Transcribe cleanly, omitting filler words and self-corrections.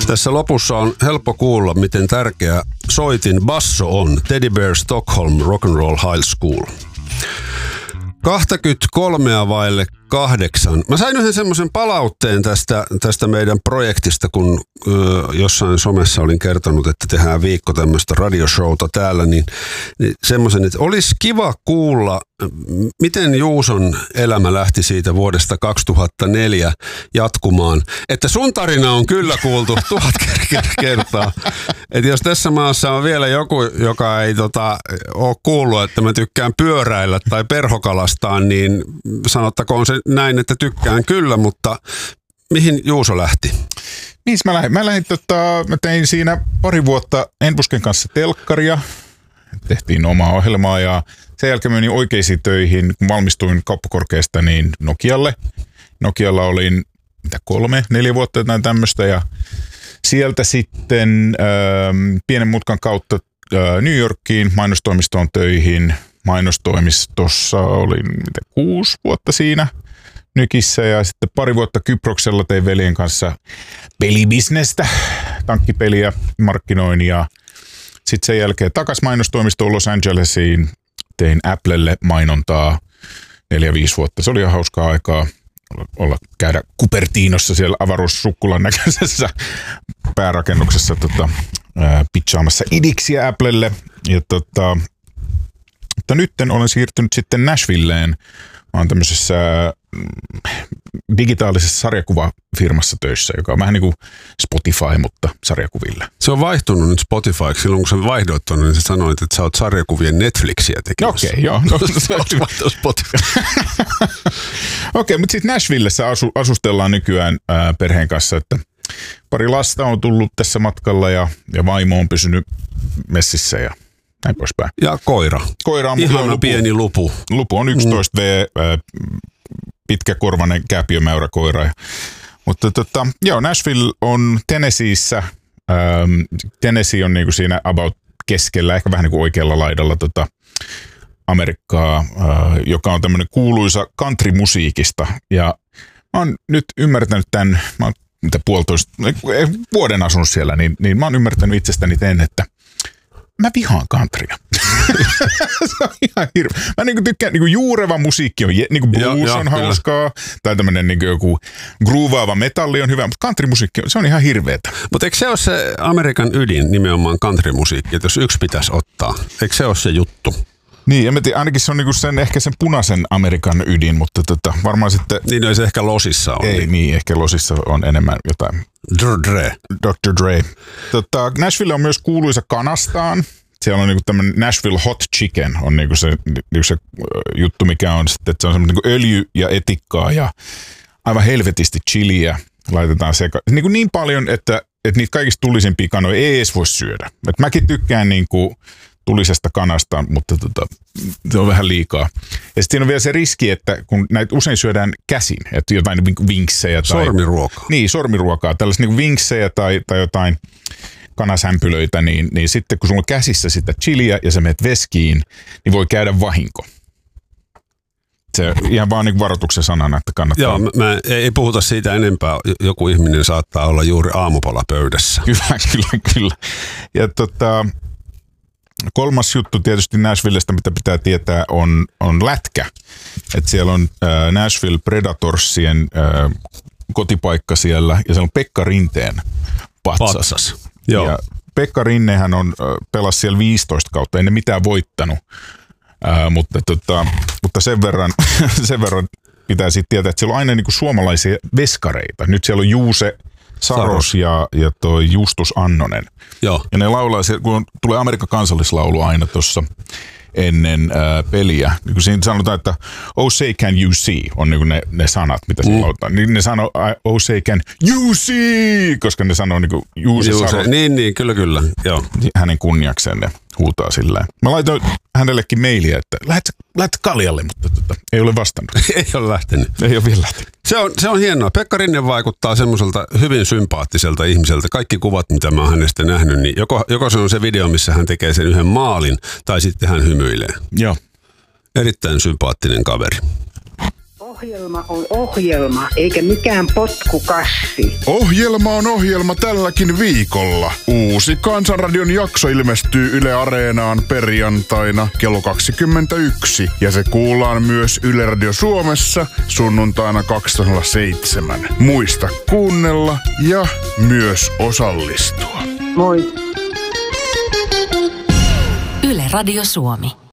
Tässä lopussa on helppo kuulla, miten tärkeä soitin basso on. Teddy Bear Stockholm Rock and Roll High School. 7:23. Mä sain yhden semmoisen palautteen tästä meidän projektista, kun jossain somessa olin kertonut, että tehdään viikko tämmöistä radioshowta täällä, niin semmoisen, että olisi kiva kuulla, miten Juuson elämä lähti siitä vuodesta 2004 jatkumaan. Että sun tarina on kyllä kuultu 1000 kertaa. Että jos tässä maassa on vielä joku, joka ei ole kuullut, että mä tykkään pyöräillä tai perhokalastaa, niin sanottakoon se näin, että tykkään kyllä, mutta mihin Juuso lähti? Niin, mä tein siinä pari vuotta Enbusken kanssa telkkaria, tehtiin omaa ohjelmaa ja sen jälkeen menin oikeisiin töihin, kun valmistuin kauppakorkeasta niin Nokialle. Nokialla olin 3-4 vuotta jotain tämmöistä ja sieltä sitten pienen mutkan kautta New Yorkiin mainostoimistoon töihin. Mainostoimistossa olin 6 vuotta siinä Nykissä ja sitten pari vuotta Kyproksella tein veljen kanssa pelibisnestä, tankkipeliä markkinoin ja sitten sen jälkeen takas mainostoimistoon Los Angelesiin, tein Applelle mainontaa 4-5 vuotta. Se oli ihan hauskaa aikaa käydä Cupertinossa siellä avaruussukkulan näköisessä päärakennuksessa pitchaamassa idiksiä Applelle. Ja mutta nytten olen siirtynyt sitten Nashvilleen. Mä oon tämmöisessä digitaalisessa sarjakuvafirmassa töissä, joka on vähän niin kuin Spotify, mutta sarjakuville. Se on vaihtunut nyt Spotifyksi. Silloin kun sä vaihdoit tuonne, niin sä sanoit, että sä oot sarjakuvien Netflixiä tekemässä. Okei, joo. Spotify. Okei, mutta sitten Nashvillessä asustellaan nykyään perheen kanssa, että pari lasta on tullut tässä matkalla ja vaimo on pysynyt messissä ja näin poispäin. Ja koira. Koira on ihana pieni lupu. Lupu on 11V, pitkäkorvainen kääpiömäyräkoira. Mutta joo, Nashville on Tennesseeissä. Tennessee on niinku siinä about keskellä, ehkä vähän niin kuin oikealla laidalla Amerikkaa, joka on tämmöinen kuuluisa country-musiikista. Ja mä oon nyt ymmärtänyt tämän, mä oon vuoden asunut siellä, niin mä oon ymmärtänyt itsestäni että mä vihaan countrya. Se on ihan hirveä. Mä tykkään, juureva musiikki on, blues on hauskaa, tai tämmönen joku groovaava metalli on hyvä, mutta countrymusiikki se on ihan hirveetä. Mutta eikö se ole se Amerikan ydin, nimenomaan countrymusiikki, että jos yksi pitäisi ottaa, eikö se ole se juttu? Niin, en mä tiedä, ainakin se on ehkä sen punaisen Amerikan ydin, mutta varmaan sitten... Niin, no ei se ehkä Losissa on. Ei, niin ehkä Losissa on enemmän jotain. Dr. Dre. Nashville on myös kuuluisa kanastaan. Siellä on tämmöinen Nashville Hot Chicken, on se juttu, mikä on sitten, että se on semmoinen öljy ja etikkaa ja aivan helvetisti chiliä laitetaan niin paljon, että niitä kaikista tulisimpia kanoja ei edes voi syödä. Et mäkin tykkään tulisesta kanasta, mutta se on vähän liikaa. Ja sitten on vielä se riski, että kun näitä usein syödään käsin, että jotain vinksejä tai... Sormiruokaa. Niin, sormiruokaa. Tällaisia vinksejä tai jotain kanasämpylöitä, niin sitten kun sulla on käsissä sitä chiliä ja sä menet veskiin, niin voi käydä vahinko. Se ihan vaan varoituksen sanana, että kannattaa. Joo, ei puhuta siitä enempää. Joku ihminen saattaa olla juuri aamupalapöydässä. Kyllä. Ja kolmas juttu tietysti Nashvillestä, mitä pitää tietää, on lätkä. Et siellä on Nashville Predatorsien kotipaikka siellä, ja siellä on Pekka Rinteen patsas. Joo. Ja Pekka Rinnehän pelasi siellä 15 kautta, ei ne mitään voittanut, mutta sen verran pitää sitten tietää, että siellä on aina suomalaisia veskareita. Nyt siellä on Juuse Saros ja toi Justus Annonen. Joo. Ja ne laulaa, kun tulee Amerikan kansallislaulu aina tuossa ennen peliä. Niin kun siinä sanotaan, että oh say can you see, on ne sanat, mitä siinä lauletaan. Niin ne sanoo oh say can you see, koska ne sanoo Juuse Saros. Niin, kyllä. Joo. Hänen kunniakseen ne huutaa silleen. Mä laitoin hänellekin mailia, että lähdet kaljalle, mutta ei ole vastannut. Ei ole lähtenyt. Ei ole vielä lähtenyt. Se on hienoa. Pekka Rinne vaikuttaa semmoiselta hyvin sympaattiselta ihmiseltä. Kaikki kuvat, mitä mä oon hänestä nähnyt, niin joko se on se video, missä hän tekee sen yhden maalin, tai sitten hän hymyilee. Joo. Erittäin sympaattinen kaveri. Ohjelma on ohjelma, eikä mikään potkukassi. Ohjelma on ohjelma tälläkin viikolla. Uusi Kansanradion jakso ilmestyy Yle Areenaan perjantaina kello 21. Ja se kuullaan myös Yle Radio Suomessa sunnuntaina 207. Muista kuunnella ja myös osallistua. Moi. Yle Radio Suomi.